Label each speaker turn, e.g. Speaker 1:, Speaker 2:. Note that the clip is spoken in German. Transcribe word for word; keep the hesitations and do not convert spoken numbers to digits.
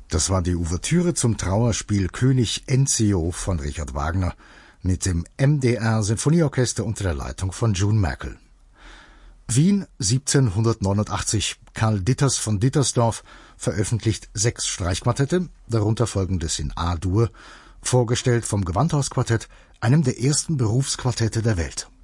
Speaker 1: Das war die Ouvertüre zum Trauerspiel König Enzio von Richard Wagner mit dem M D R Sinfonieorchester unter der Leitung von June Merkel. Wien siebzehnhundertneunundachtzig. Karl Ditters von Dittersdorf veröffentlicht sechs Streichquartette, darunter folgendes in A-Dur, vorgestellt vom Gewandhausquartett, einem der ersten Berufsquartette der Welt.